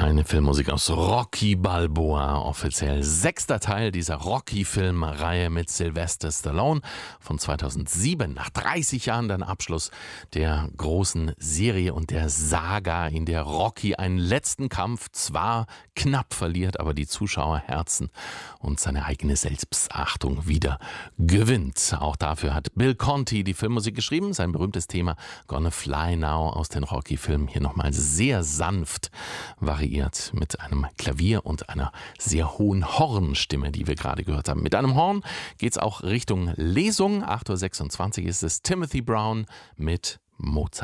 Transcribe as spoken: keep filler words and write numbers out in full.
Eine Filmmusik aus Rocky Balboa, offiziell sechster Teil dieser Rocky-Filmreihe mit Sylvester Stallone von zweitausendsieben. Nach dreißig Jahren dann Abschluss der großen Serie und der Saga, in der Rocky einen letzten Kampf zwar knapp verliert, aber die Zuschauerherzen und seine eigene Selbstachtung wieder gewinnt. Auch dafür hat Bill Conti die Filmmusik geschrieben. Sein berühmtes Thema Gonna Fly Now aus den Rocky-Filmen hier nochmal sehr sanft variiert mit einem Klavier und einer sehr hohen Hornstimme, die wir gerade gehört haben. Mit einem Horn geht es auch Richtung Lesung. acht Uhr sechsundzwanzig ist es Timothy Brown mit Mozart.